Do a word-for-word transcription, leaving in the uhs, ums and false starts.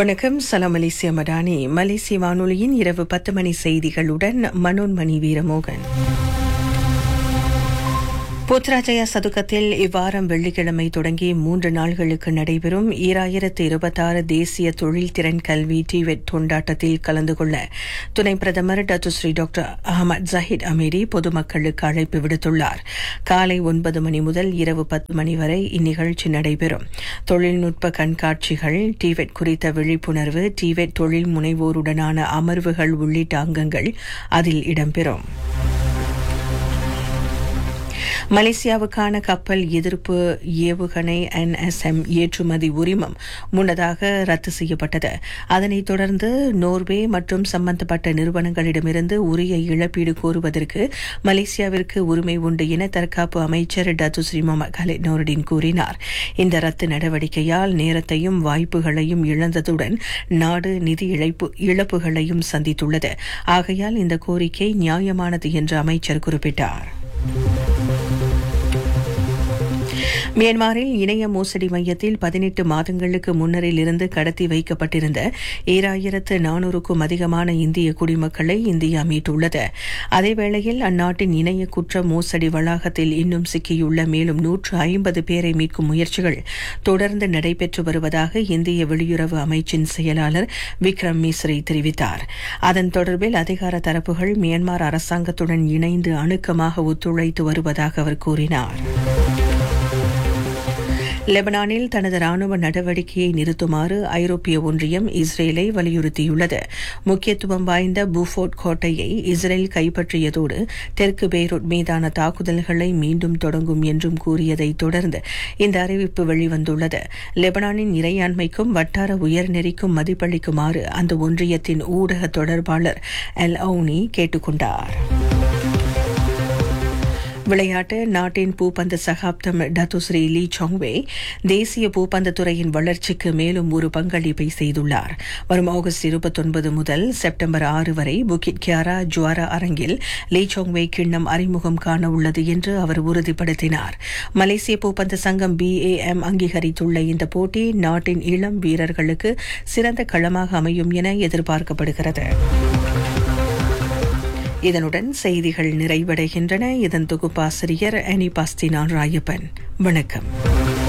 வணக்கம். சலாம் மலேசிய மடானி. மலேசிய வானொலியின் இரவு பத்து மணி செய்திகளுடன் மனோன்மணி வீரமோகன். புத்ராஜயா சதுக்கத்தில் இவ்வாரம் வெள்ளிக்கிழமை தொடங்கி மூன்று நாள்களுக்கு நடைபெறும் ஈராயிரத்து இருபத்தாறு தேசிய தொழில் திறன் கல்வி டிவெட் கொண்டாட்டத்தில் கலந்து கொள்ள துணை பிரதமர் Datuk Seri doctor Ahmed Zahid Amiri பொதுமக்களுக்கு அழைப்பு விடுத்துள்ளார். காலை ஒன்பது மணி முதல் இரவு பத்து மணி வரை இந்நிகழ்ச்சி நடைபெறும். தொழில்நுட்ப கண்காட்சிகள், டிவெட் குறித்த விழிப்புணர்வு, டிவெட் தொழில் முனைவோருடனான அமர்வுகள் உள்ளிட்ட அங்கங்கள் அதில் இடம்பெறும். மலேசியாவுக்கான கப்பல் எதிர்ப்பு ஏவுகணை என் எஸ் எம் ஏற்றுமதி உரிமம் முன்னதாக ரத்து செய்யப்பட்டது. அதனைத் தொடர்ந்து நோர்வே மற்றும் சம்பந்தப்பட்ட நிறுவனங்களிடமிருந்து உரிய இழப்பீடு கோருவதற்கு மலேசியாவிற்கு உரிமை உண்டு என தற்காப்பு அமைச்சர் டத்துஸ்ரீ முகமது கலீத் நூருடீன் கூறினார். இந்த ரத்து நடவடிக்கையால் நேரத்தையும் வாய்ப்புகளையும் இழந்ததுடன் நாடு நிதி இழப்பு இழப்புகளையும் சந்தித்துள்ளது. ஆகையால் இந்த கோரிக்கை நியாயமானது என்று அமைச்சர் குறிப்பிட்டார். மியான்மரில் இணைய மோசடி மையத்தில் பதினெட்டு மாதங்களுக்கு முன்னரில் இருந்து கடத்தி வைக்கப்பட்டிருந்த ஏழாயிரத்து நானூறுக்கும் அதிகமான இந்திய குடிமக்களை இந்தியா மீட்டுள்ளது. அதேவேளையில் அந்நாட்டின் இணைய குற்ற மோசடி வளாகத்தில் இன்னும் சிக்கியுள்ள மேலும் நூற்று ஐம்பது பேரை மீட்கும் முயற்சிகள் தொடர்ந்து நடைபெற்று வருவதாக இந்திய வெளியுறவு அமைச்சின் செயலாளர் விக்ரம் மிஸ்ரி தெரிவித்தார். அதன் தொடர்பில் அதிகார தரப்புகள் மியான்மர் அரசாங்கத்துடன் இணைந்து அணுக்கமாக ஒத்துழைத்து வருவதாக அவர் கூறினார். லெபனானில் தனது ராணுவ நடவடிக்கையை நிறுத்துமாறு ஐரோப்பிய ஒன்றியம் இஸ்ரேலை வலியுறுத்தியுள்ளது. முக்கியத்துவம் வாய்ந்த பூஃபோர்ட் கோட்டையை இஸ்ரேல் கைப்பற்றியதோடு தெற்கு பெய்ரூட் மீதான தாக்குதல்களை மீண்டும் தொடங்கும் என்றும் கூறியதைத் தொடர்ந்து இந்த அறிவிப்பு வெளிவந்துள்ளது. லெபனானின் இறையாண்மைக்கும் வட்டார உயர்நெறிக்கும் மதிப்பளிக்குமாறு அந்த ஒன்றியத்தின் ஊடக தொடர்பாளர் எல் அவுனி கேட்டுக் கொண்டார். விளையாட்டு. நாட்டின் பூப்பந்து சகாப்தம் டத்துஸ்ரீ லீ சாங்வே தேசிய பூப்பந்து துறையின் வளர்ச்சிக்கு மேலும் ஒரு பங்களிப்பை செய்துள்ளார். வரும் ஆகஸ்ட் இருபத்தொன்பது முதல் செப்டம்பர் ஆறு வரை புக்கிட் கியாரா ஜுவாரா அரங்கில் லீ சாங்வே கிண்ணம் அறிமுகம் காண உள்ளது என்று அவர் உறுதிப்படுத்தினார். மலேசிய பூப்பந்து சங்கம் பி ஏ எம் அங்கீகரித்துள்ள இந்த போட்டி நாட்டின் இளம் வீரர்களுக்கு சிறந்த களமாக அமையும் என எதிர்பார்க்கப்படுகிறது. இதனுடன் செய்திகள் நிறைவடைகின்றன. இதன் தொகுப்பாசிரியர் அனி பாஸ்தினான் ராயப்பன். வணக்கம்.